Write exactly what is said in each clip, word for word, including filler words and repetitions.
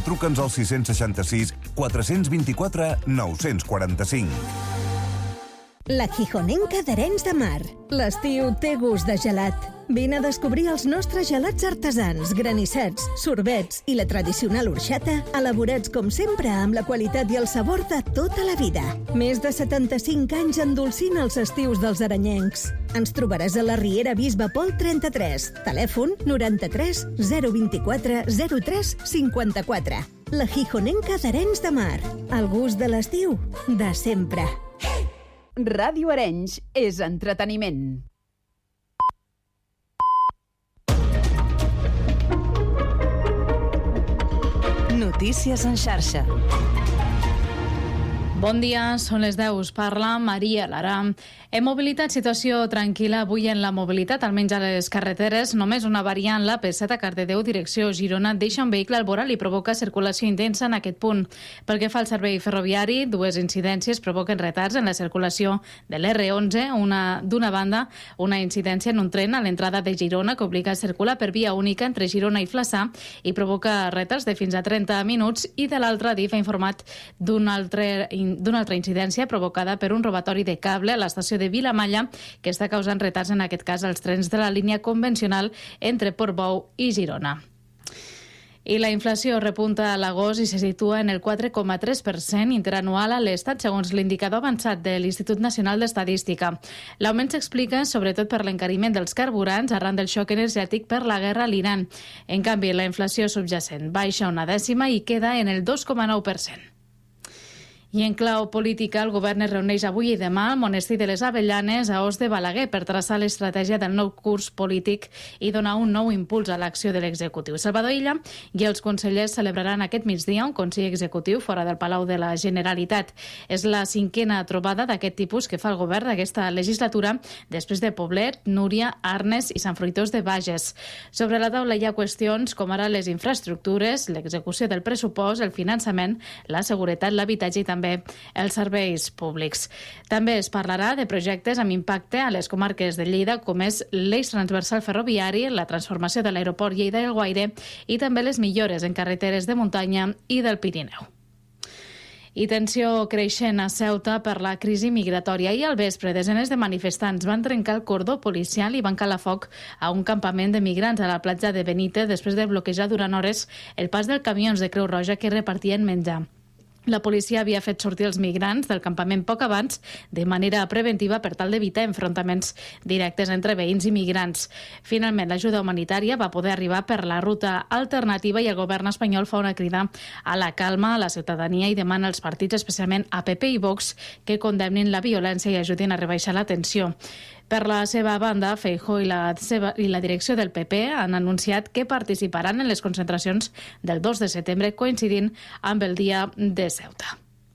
truca'ns al sis seixanta-sis quatre vint quatre nou quaranta-cinc. La Gijonenca d'Arenys de Mar. L'estiu té gust de gelat. Vine a descobrir els nostres gelats artesans, granissets, sorbets i la tradicional orxata, elaborats com sempre amb la qualitat i el sabor de tota la vida. Més de setanta-cinc anys endolcint els estius dels arenyencs. Ens trobaràs a la Riera Bisbe Pol trenta-tres, telèfon noranta-tres zero vint-i-quatre zero tres cinquanta-quatre. La Gijonenca d'Arenys de Mar. El gust de l'estiu, de sempre. Ràdio Arenys és entreteniment. Notícies en xarxa. Bon dia, són les deu. Us parla Maria Lara. En mobilitat, situació tranquil·la avui en la mobilitat, almenys a les carreteres. Només una variant, la P set a Cardedeu, direcció Girona, deixa un vehicle al voral i provoca circulació intensa en aquest punt. Pel que fa al servei ferroviari, dues incidències provoquen retards en la circulació de l'R onze. Una, d'una banda, una incidència en un tren a l'entrada de Girona que obliga a circular per via única entre Girona i Flaçà i provoca retards de fins a trenta minuts, i de l'altra, D I F ha informat d'una altra, d'una altra incidència provocada per un robatori de cable a l'estació de Vilamalla, que està causant retards, en aquest cas, als trens de la línia convencional entre Portbou i Girona. I la inflació repunta a l'agost i se situa en el quatre coma tres per cent interanual a l'Estat, segons l'indicador avançat de l'Institut Nacional d'Estadística. L'augment s'explica sobretot per l'encariment dels carburants arran del xoc energètic per la guerra a l'Iran. En canvi, la inflació subjacent baixa una dècima i queda en el dos coma nou per cent. I en clau política, el govern es reuneix avui i demà al Monestir de les Avellanes, a Os de Balaguer, per traçar l'estratègia del nou curs polític i donar un nou impuls a l'acció de l'executiu. Salvador Illa i els consellers celebraran aquest migdia un consell executiu fora del Palau de la Generalitat. És la cinquena trobada d'aquest tipus que fa el govern d'aquesta legislatura, després de Poblet, Núria, Arnes i Sant Fruitós de Bages. Sobre la taula hi ha qüestions com ara les infraestructures, l'execució del pressupost, el finançament, la seguretat, l'habitatge i també també els serveis públics. També es parlarà de projectes amb impacte a les comarques de Lleida, com és l'eix transversal ferroviari, la transformació de l'aeroport Lleida i Alguaire i també les millores en carreteres de muntanya i del Pirineu. I tensió creixent a Ceuta per la crisi migratòria. I al vespre, desenes de manifestants van trencar el cordó policial i van calar foc a un campament de migrants a la platja de Benítez després de bloquejar durant hores el pas dels camions de Creu Roja que repartien menjar. La policia havia fet sortir els migrants del campament poc abans de manera preventiva per tal d'evitar enfrontaments directes entre veïns i migrants. Finalment, l'ajuda humanitària va poder arribar per la ruta alternativa i el govern espanyol fa una crida a la calma a la ciutadania i demana als partits, especialment a P P i Vox, que condemnin la violència i ajudin a rebaixar la tensió. Per la seva banda, Feijóo i la, seva, i la direcció del P P han anunciat que participaran en les concentracions del dos de setembre, coincidint amb el dia de Ceuta.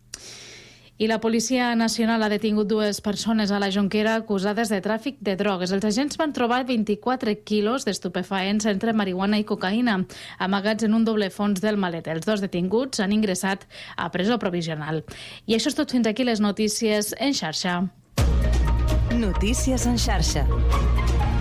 I la Policia Nacional ha detingut dues persones a la Jonquera acusades de tràfic de drogues. Els agents van trobar vint-i-quatre quilos d'estupefaents entre marihuana i cocaïna, amagats en un doble fons del maleter. Els dos detinguts han ingressat a presó provisional. I això és tot fins aquí les notícies en xarxa. Notícies en xarxa.